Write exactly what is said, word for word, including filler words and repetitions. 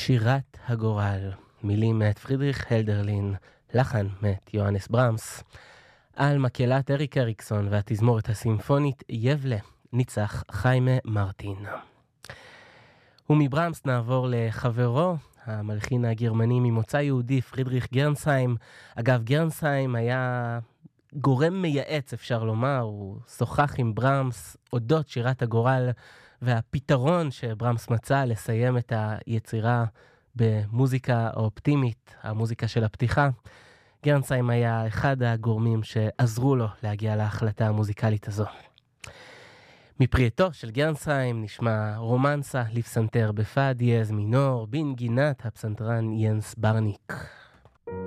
שירת הגורל, מילים מאת פרידריך הלדרלין, לחן מאת יוהנס ברמס, על מקהלת אריק אריקסון והתזמורת הסימפונית יבלה, ניצח חיימה מרטין. ומברמס נעבור לחברו, המלחין הגרמני ממוצא יהודי פרידריך גרנסהיים. אגב, גרנסהיים היה גורם מייעץ, אפשר לומר, הוא שוחח עם ברמס אודות שירת הגורל, והפתרון שברמס מצא לסיים את היצירה במוזיקה האופטימית, המוזיקה של הפתיחה. גרנסהיים היה אחד הגורמים שעזרו לו להגיע להחלטה המוזיקלית הזו. מפרי עטו של גרנסהיים נשמע רומנסה לפסנתר בפה דיאז מינור, בנגינת הפסנתרן ינס ברניק.